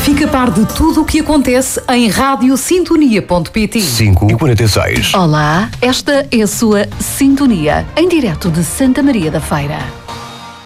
Fica a par de tudo o que acontece em radiosintonia.pt. 5h46. Olá, esta é a sua Sintonia, em direto de Santa Maria da Feira.